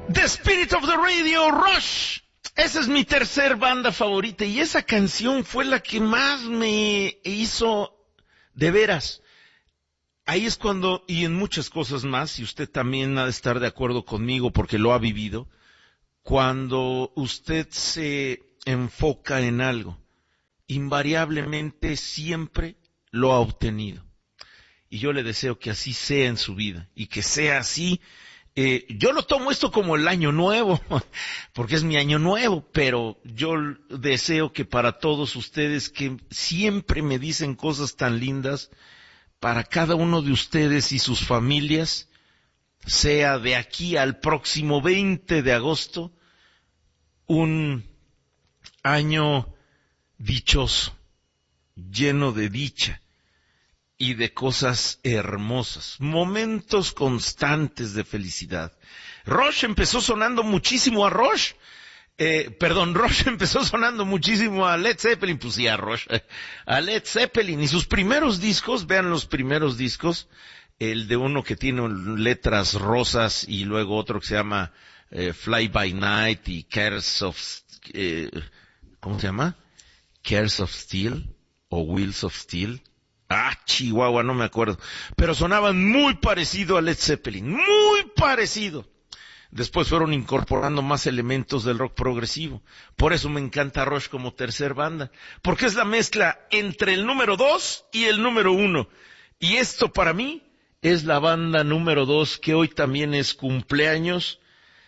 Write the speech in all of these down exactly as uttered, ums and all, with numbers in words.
The Spirit of the Radio, Rush. Esa es mi tercer banda favorita y esa canción fue la que más me hizo de veras. Ahí es cuando, y en muchas cosas más, y usted también ha de estar de acuerdo conmigo porque lo ha vivido, cuando usted se enfoca en algo, invariablemente siempre lo ha obtenido. Y yo le deseo que así sea en su vida y que sea así. Eh, yo lo tomo esto como el año nuevo, porque es mi año nuevo, pero yo deseo que para todos ustedes que siempre me dicen cosas tan lindas, para cada uno de ustedes y sus familias, sea de aquí al próximo veinte de agosto, un año dichoso, lleno de dicha y de cosas hermosas, momentos constantes de felicidad. Rush empezó sonando muchísimo a Rush, eh, perdón, Rush empezó sonando muchísimo a Led Zeppelin, pues sí, a Rush, a Led Zeppelin, y sus primeros discos, vean los primeros discos, el de uno que tiene letras rosas y luego otro que se llama eh, Fly by Night y Cares of, eh, ¿cómo se llama? Cares of Steel o Wheels of Steel. Ah, Chihuahua, no me acuerdo. Pero sonaban muy parecido a Led Zeppelin, muy parecido. Después fueron incorporando más elementos del rock progresivo. Por eso me encanta Rush como tercer banda. Porque es la mezcla entre el número dos y el número uno. Y esto para mí es la banda número dos, que hoy también es cumpleaños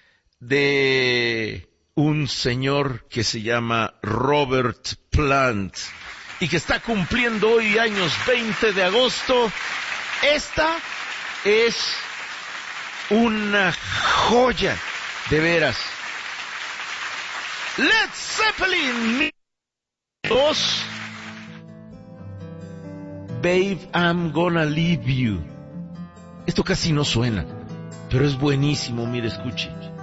de un señor que se llama Robert Plant. Y que está cumpliendo hoy años veinte de agosto. Esta es una joya, de veras. Led Zeppelin dos. Babe, I'm gonna leave you. Esto casi no suena, pero es buenísimo, mire, escuche.